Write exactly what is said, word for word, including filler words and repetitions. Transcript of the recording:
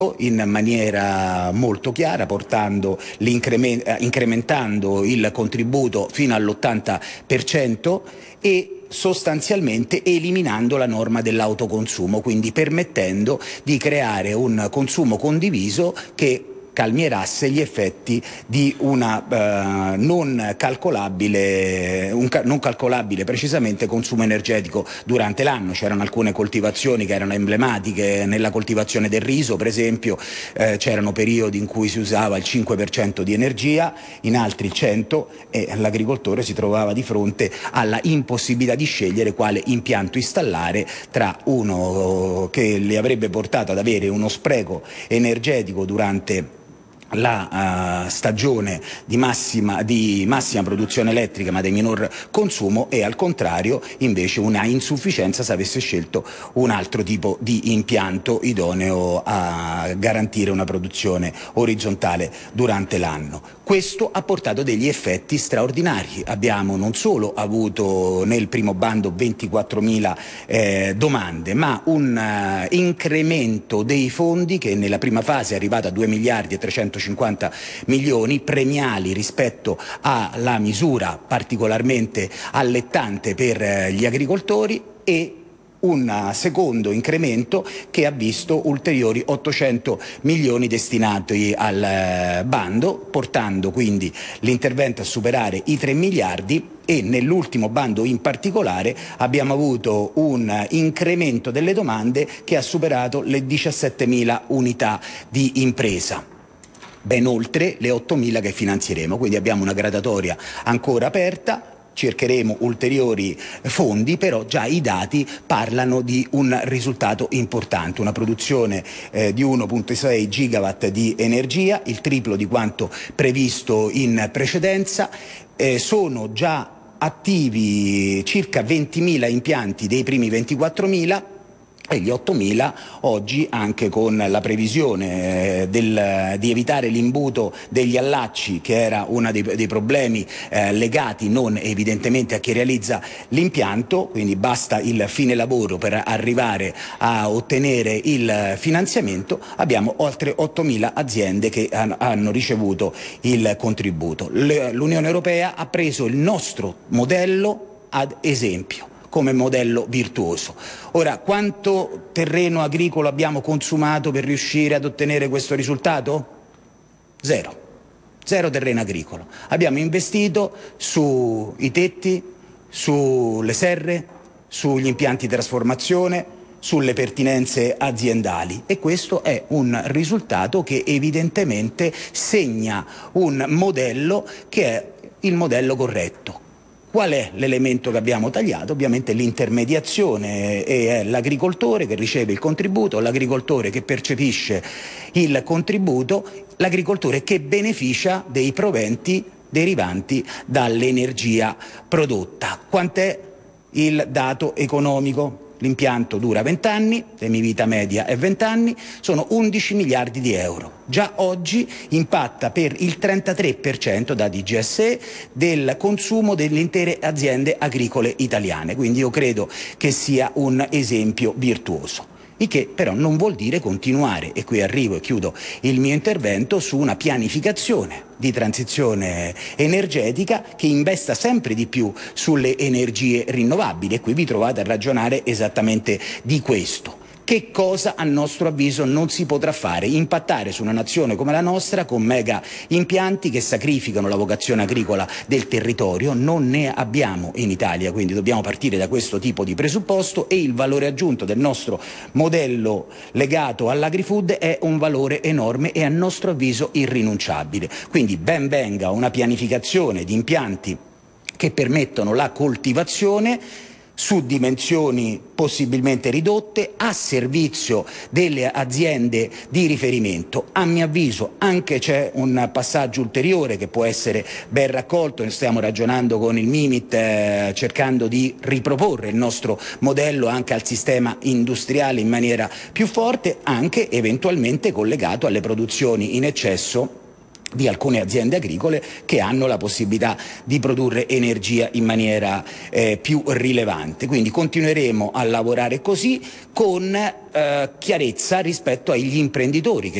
in maniera molto chiara, portando l'increment- incrementando il contributo fino all'ottanta per cento e sostanzialmente eliminando la norma dell'autoconsumo, quindi permettendo di creare un consumo condiviso che calmierasse gli effetti di una eh, non calcolabile un ca- non calcolabile precisamente consumo energetico durante l'anno. C'erano alcune coltivazioni che erano emblematiche. Nella coltivazione del riso, per esempio, eh, c'erano periodi in cui si usava il cinque per cento di energia, in altri il cento per cento, e l'agricoltore si trovava di fronte alla impossibilità di scegliere quale impianto installare, tra uno che li avrebbe portato ad avere uno spreco energetico durante la uh, stagione di massima, di massima produzione elettrica ma di minor consumo, e al contrario invece una insufficienza se avesse scelto un altro tipo di impianto idoneo a garantire una produzione orizzontale durante l'anno. Questo ha portato degli effetti straordinari. Abbiamo non solo avuto nel primo bando ventiquattromila eh, domande, ma un uh, incremento dei fondi che nella prima fase è arrivato a due miliardi e trecentocinquanta milioni premiali rispetto alla misura particolarmente allettante per eh, gli agricoltori, e un secondo incremento che ha visto ulteriori ottocento milioni destinati al bando, portando quindi l'intervento a superare i tre miliardi. E nell'ultimo bando in particolare abbiamo avuto un incremento delle domande che ha superato le diciassettemila unità di impresa, ben oltre le ottomila che finanzieremo. Quindi abbiamo una graduatoria ancora aperta. Cercheremo ulteriori fondi, però già i dati parlano di un risultato importante, una produzione eh, di uno virgola sei gigawatt di energia, il triplo di quanto previsto in precedenza. Eh, sono già attivi circa ventimila impianti dei primi ventiquattromila, e gli ottomila oggi, anche con la previsione eh, del, di evitare l'imbuto degli allacci, che era uno dei, dei problemi eh, legati non evidentemente a chi realizza l'impianto, quindi basta il fine lavoro per arrivare a ottenere il finanziamento. Abbiamo oltre ottomila aziende che han, hanno ricevuto il contributo. L'Unione Europea ha preso il nostro modello ad esempio, come modello virtuoso. Ora, quanto terreno agricolo abbiamo consumato per riuscire ad ottenere questo risultato? Zero. Zero terreno agricolo. Abbiamo investito sui tetti, sulle serre, sugli impianti di trasformazione, sulle pertinenze aziendali, e questo è un risultato che evidentemente segna un modello che è il modello corretto. Qual è l'elemento che abbiamo tagliato? Ovviamente l'intermediazione, e è l'agricoltore che riceve il contributo, l'agricoltore che percepisce il contributo, l'agricoltore che beneficia dei proventi derivanti dall'energia prodotta. Quant'è il dato economico? L'impianto dura venti anni, semivita media è venti anni, sono undici miliardi di euro. Già oggi impatta per il trentatré per cento, da D G S E, del consumo delle intere aziende agricole italiane. Quindi io credo che sia un esempio virtuoso. Il che però non vuol dire continuare, e qui arrivo e chiudo il mio intervento, su una pianificazione di transizione energetica che investa sempre di più sulle energie rinnovabili, e qui vi trovate a ragionare esattamente di questo. Che cosa a nostro avviso non si potrà fare? Impattare su una nazione come la nostra con mega impianti che sacrificano la vocazione agricola del territorio. Non ne abbiamo in Italia, quindi dobbiamo partire da questo tipo di presupposto, e il valore aggiunto del nostro modello legato all'agrifood è un valore enorme e a nostro avviso irrinunciabile. Quindi ben venga una pianificazione di impianti che permettono la coltivazione su dimensioni possibilmente ridotte, a servizio delle aziende di riferimento. A mio avviso anche c'è un passaggio ulteriore che può essere ben raccolto, ne stiamo ragionando con il Mimit, eh, cercando di riproporre il nostro modello anche al sistema industriale in maniera più forte, anche eventualmente collegato alle produzioni in eccesso di alcune aziende agricole che hanno la possibilità di produrre energia in maniera eh, più rilevante. Quindi continueremo a lavorare così, con eh, chiarezza rispetto agli imprenditori che